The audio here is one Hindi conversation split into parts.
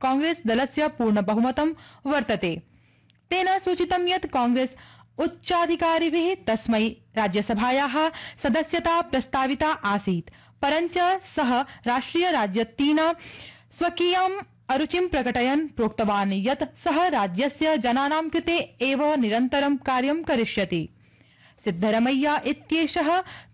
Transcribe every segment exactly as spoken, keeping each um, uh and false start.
कांग्रेस दलस्य पूर्ण बहुमतं वर्तते। तेन सूचितं यत् कांग्रेस उच्चाधिकारिभिः तस्मै राज्यसभायाः सदस्यता प्रस्ताविता आसीत्, परञ्च सः राष्ट्रिय राजनीतिना स्वकीयम् अरुचिं प्रकटयन् प्रोक्तवान् यत् सः राज्यस्य जनानां कृते एव निरन्तरं कार्यं करिष्यति। सिद्धरमैया इत्येषः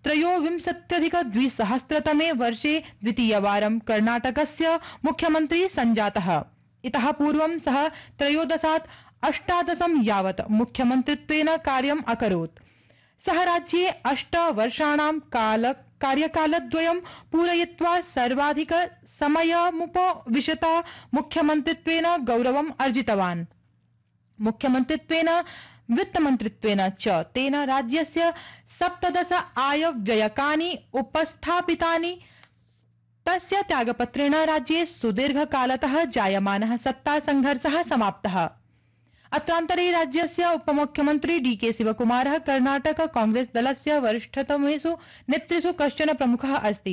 त्रयोविंशत्यधिकद्विसहस्रतमे वर्षे द्वितीयवारं कर्णाटकस्य मुख्यमन्त्री सञ्जातः। इतः पूर्वं सः त्रयोदशात् अष्टादशं यावत् मुख्यमन्त्रित्वेन कार्यम् अकरोत्। सः राज्ये अष्ट वर्षाणां काल कार्यकालद्वयं पूरयित्वा सर्वाधिक समयमुपविशता मुख्यमन्त्रित्वेन गौरवम् अर्जितवान्। मुख्यमन्त्रित्वेन वित्तमन्त्रित्वेन च तेन राज्यस्य सप्तदश आयव्ययकानि उपस्थापितानि। तस्य त्यागपत्रेण राज्ये सुदीर्घकालतः जायमानः सत्तासंघर्षः समाप्तः। अत्रान्तरे राज्यस्य उपमुख्यमन्त्री डी के शिवकुमारः कर्णाटक कांग्रेस दलस्य वरिष्ठतमेषु नेतृषु कश्चन प्रमुखः अस्ति।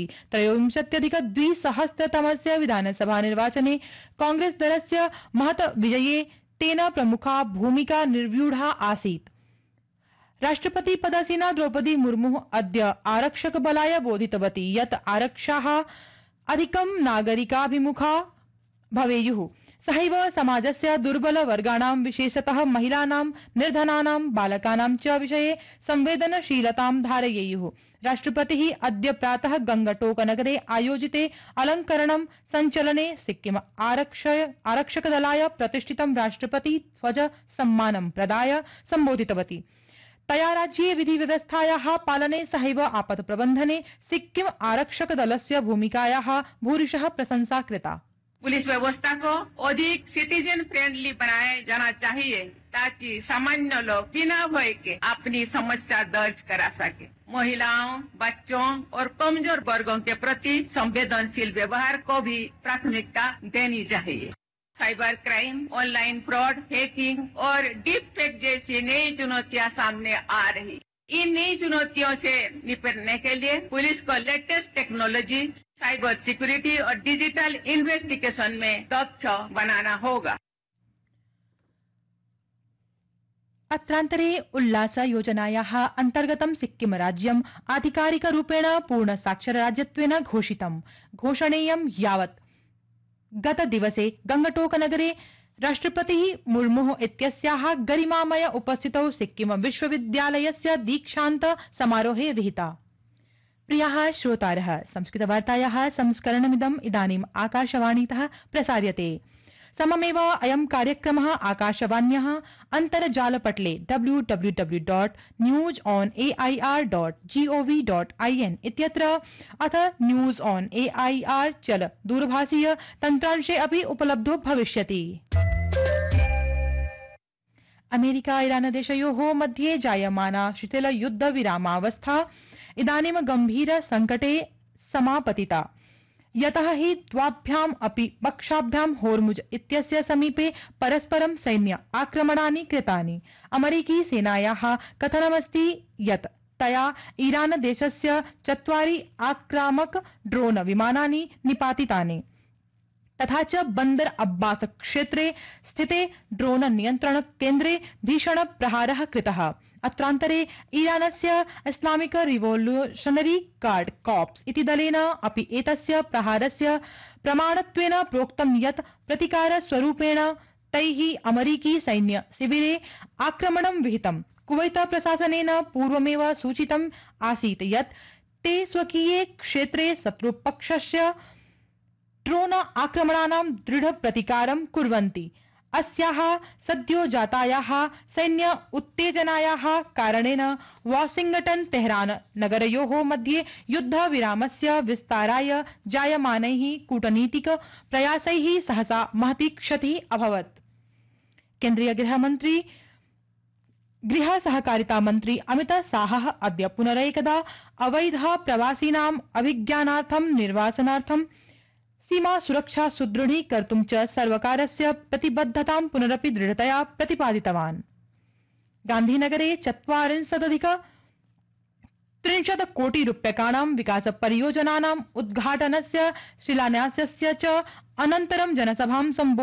त्रयोविंशत्यधिकद्विसहस्रतमस्य विधानसभा निर्वाचने कांग्रेस दलस्य महत् विजये तेन प्रमुखा भूमिका निर्व्यूढा आसीत्। राष्ट्रपति पदासीना द्रौपदी मुर्मुः अद्य आरक्षकबलाय बोधितवती यत् आरक्षाः अधिकं नागरिकाभिमुखा भवेयुः। सहैव समाजस्य दुर्बलवर्गाणां विशेषतः महिलानां, निर्धनानां, बालकानां च विषये संवेदनशीलतां धारयेयुः। राष्ट्रपतिः अद्य प्रातः गंगटोकनगरे आयोजिते अलंकरणं संचलने सिक्किम आरक्षकदलाय प्रतिष्ठितं राष्ट्रपति ध्वज सम्मानं प्रदाय संबोधितवती। तया राज्ये विधिव्यवस्थायाः पालने सहैव आपत् प्रबन्धने सिक्किम आरक्षकदलस्य भूमिकायाः भूरिशः प्रशंसा कृता। पुलिस व्यवस्था को अधिक सिटीजन फ्रेंडली बनाया जाना चाहिए ताकि सामान्य लोग बिना भय के अपनी समस्या दर्ज करा सके। महिलाओं, बच्चों और कमजोर वर्गों के प्रति संवेदनशील व्यवहार को भी प्राथमिकता देनी चाहिए। Cyber crime, online fraud, hacking और डीप फेक जैसी नई चुनौतियां सामने आ रही। इन नई चुनौतियों से निपटने के लिए पुलिस को लेटेस्ट टेक्नोलॉजी, साइबर सिक्योरिटी और डिजिटल इन्वेस्टिगेशन में दक्ष बनाना होगा। अत्रान्तरे उल्लास योजनायाः अन्तर्गतं सिक्किम राज्यम् आधिकारिकरूपेण पूर्ण साक्षरराज्यत्वेन घोषितम्। घोषणेयं यावत् गतदिवसे गंगटोकनगरे राष्ट्रपतिः मुर्मुः इत्यस्याः गरिमामय उपस्थितौ सिक्किम विश्वविद्यालयस्य दीक्षान्त समारोहे विहिता। प्रियाः श्रोतारः, संस्कृतवार्तायाः संस्करणमिदम् इदानीम् आकाशवाणीतः प्रसार्यते। सममेव अयं कार्यक्रमः आकाशवाण्याः अन्तर्जालपटले W W W dot news on A I R dot G O V dot I N इत्यत्र अथ news on A I R चल दूरभाषीय तन्त्रांशे अपि उपलब्धो भविष्यति। अमेरिका ईरान देशयोः मध्ये जायमाना शिथिल युद्ध विरामावस्था इदानीं गंभीर संकटे समापतिता, यतः हि द्वाभ्याम् अपि पक्षाभ्यां होर्मुज इत्यस्य समीपे परस्परं सैन्य आक्रमणानि कृतानि। अमेरिकी सेनायाः कथनमस्ति यत् तया ईरान देशस्य चत्वारि आक्रामक ड्रोन विमानानि निपातितानि, तथा च बंदर अब्बास क्षेत्रे स्थिते ड्रोन नियंत्रण केन्द्रे भीषण प्रहारः कृतः। अत्रान्तरे ईरानस्य इस्लामिक रिवोल्यूशनरी गार्ड कॉर्प्स इति दलेन अपि एतस्य प्रहारस्य प्रमाणत्वेन प्रोक्तं यत् प्रतिकारस्वरूपेण तैः अमेरिकी सैन्य शिविरे आक्रमणं विहितम्। कुवैत प्रशासनेन पूर्वमेव सूचितम् आसीत् यत् ते स्वकीये क्षेत्रे शत्रुपक्षस्य ड्रोन आक्रमणानां दृढ प्रतिकारं कुर्वन्ति। अस्याः सद्यो जातायाः सैन्य उत्तेजनायाः कारणेन वाशिंगटन तेहरान नगरयोः मध्ये युद्ध विरामस्य विस्ताराय जायमानैः कूटनीतिक प्रयासैः सहसा महती क्षतिः अभवत्। केन्द्रीय गृहमन्त्री गृह सहकारिता मन्त्री अमित शाहः अद्य पुनरेकदा अवैध प्रवासिनाम् अभिज्ञानार्थं निर्वासनार्थं सीमा सुरक्षा सुदृढीकर्तुं च सर्वकारस्य प्रतिबद्धतां पुनरपि दृढतया प्रतिपादितवान्। गान्धीनगरे चत्वारिंशदधिक त्रिंशत् कोटि रूप्यकाणां विकास परियोजनानाम् उद्घाटनस्य शिलान्यासस्य च अनन्तरं जनसभां सम्बोधयन्